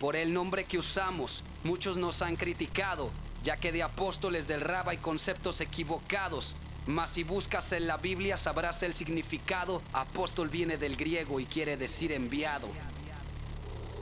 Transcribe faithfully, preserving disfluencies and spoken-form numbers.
Por el nombre que usamos, muchos nos han criticado, ya que de apóstoles del rap hay conceptos equivocados. Mas si buscas en la Biblia sabrás el significado. Apóstol viene del griego y quiere decir enviado.